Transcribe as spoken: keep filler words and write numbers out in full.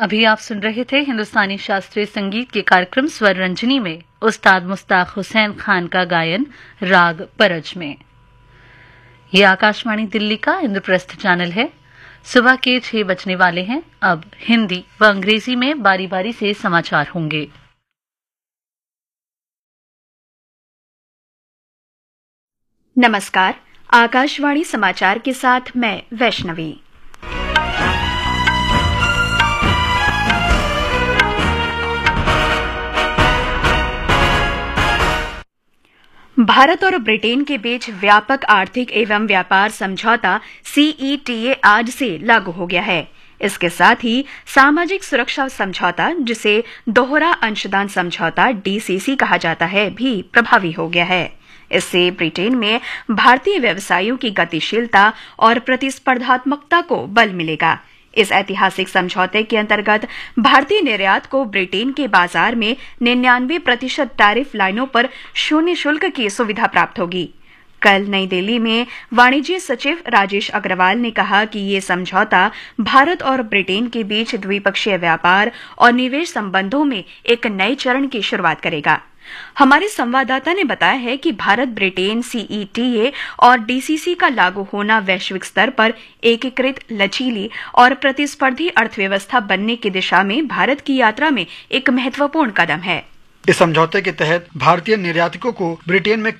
अभी आप सुन रहे थे हिंदुस्तानी शास्त्रीय संगीत के कार्यक्रम स्वर रंजनी में उस्ताद मुश्ताक हुसैन खान का गायन राग परज में। ये आकाशवाणी दिल्ली का इंद्रप्रस्थ चैनल है। सुबह के छह बजने वाले हैं। अब हिंदी व अंग्रेजी में बारी बारी से समाचार होंगे। नमस्कार, आकाशवाणी समाचार के साथ मैं वैष्णवी। भारत और ब्रिटेन के बीच व्यापक आर्थिक एवं व्यापार समझौता सी ई टी ए आज से लागू हो गया है। इसके साथ ही सामाजिक सुरक्षा समझौता, जिसे दोहरा अंशदान समझौता डी सी सी कहा जाता है, भी प्रभावी हो गया है। इससे ब्रिटेन में भारतीय व्यवसायों की गतिशीलता और प्रतिस्पर्धात्मकता को बल मिलेगा। इस ऐतिहासिक समझौते के अंतर्गत भारतीय निर्यात को ब्रिटेन के बाजार में निन्यानवे प्रतिशत टैरिफ लाइनों पर शून्य शुल्क की सुविधा प्राप्त होगी। कल नई दिल्ली में वाणिज्य सचिव राजेश अग्रवाल ने कहा कि ये समझौता भारत और ब्रिटेन के बीच द्विपक्षीय व्यापार और निवेश संबंधों में एक नए चरण की शुरुआत करेगा। हमारे संवाददाता ने बताया है कि Bharat Britain C E T A और डी सी सी का लागू होना वैश्विक स्तर पर एकीकृत, लचीली और प्रतिस्पर्धी अर्थव्यवस्था बनने की दिशा में भारत की यात्रा में एक महत्वपूर्ण कदम है। इस समझौते के तहत भारतीय निर्यातकों को ब्रिटेन में